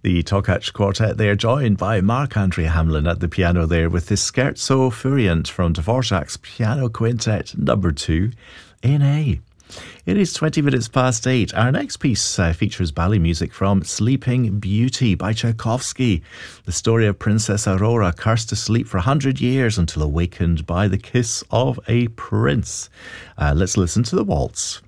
The Tokach Quartet, they are joined by Marc-André Hamelin at the piano there with the Scherzo Furiant from Dvorak's Piano Quintet number 2 in A. It is 20 minutes past 8. Our next piece features ballet music from Sleeping Beauty by Tchaikovsky. The story of Princess Aurora cursed to sleep for 100 years until awakened by the kiss of a prince. Let's listen to the waltz.